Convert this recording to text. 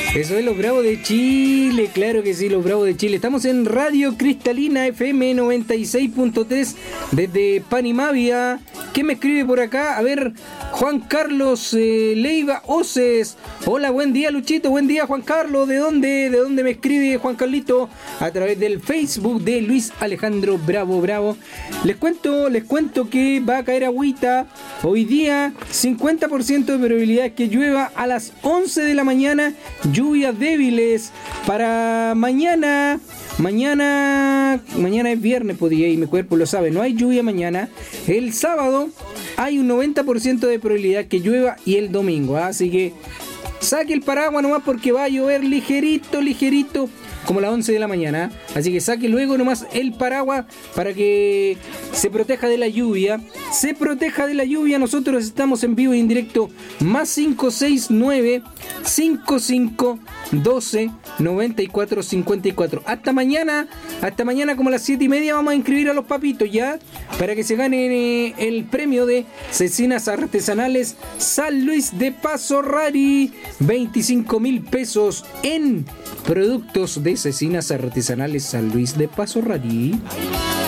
Eso es los Bravos de Chile, claro que sí, los Bravos de Chile. Estamos en Radio Cristalina FM 96.3 desde Panimavia. ¿Quién me escribe por acá? A ver, Juan Carlos Leiva Oces. Hola, buen día Luchito, buen día Juan Carlos. ¿De dónde me escribe Juan Carlito? A través del Facebook de Luis Alejandro Bravo Bravo. Les cuento que va a caer agüita. Hoy día 50% de probabilidad que llueva a las 11 de la mañana. Lluvias débiles para mañana. Mañana es viernes, podría, y mi cuerpo lo sabe. No hay lluvia mañana. El sábado hay un 90% de probabilidad que llueva y el domingo. Así que saque el paraguas nomás porque va a llover ligerito, como a las 11 de la mañana. Así que saque luego nomás el paraguas para que se proteja de la lluvia. Nosotros estamos en vivo y en directo. Más 569 55 12 94 54. Hasta mañana como a las 7:30 vamos a inscribir a los papitos ya, para que se ganen el premio de cecinas artesanales San Luis de Paso Rari. 25,000 pesos en productos de cecinas artesanales San Luis de Paso Rari.